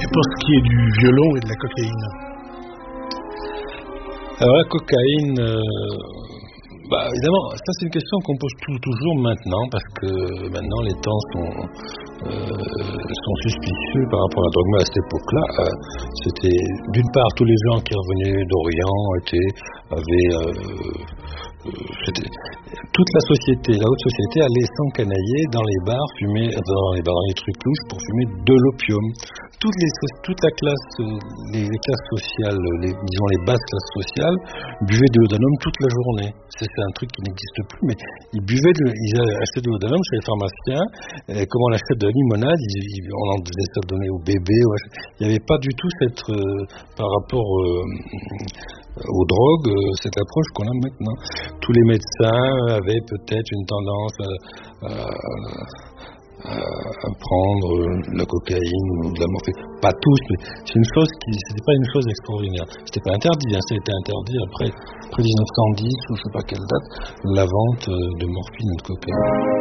pour ce qui est du violon et de la cocaïne? Alors la cocaïne, évidemment, ça c'est une question qu'on pose toujours maintenant, parce que maintenant les temps sont suspicieux par rapport à la drogue. Mais à cette époque-là, c'était d'une part tous les gens qui revenaient d'Orient toute la société, la haute société allait s'encanailler dans les bars, dans les trucs louches pour fumer de l'opium. Toute la classe, les classes sociales, disons les basses classes sociales, buvaient de l'odanum toute la journée. C'est un truc qui n'existe plus, mais ils achetaient de l'odanum chez les pharmaciens. Comme on achète de la limonade, on en faisait ça donner aux bébés. Il n'y avait pas du tout par rapport aux drogues, cette approche qu'on a maintenant. Tous les médecins avaient peut-être une tendance à prendre la cocaïne ou de la morphine. Pas tous, mais c'était pas une chose extraordinaire. C'était pas interdit, ça a été interdit après 1910 ou je sais pas quelle date, la vente de morphine ou de cocaïne.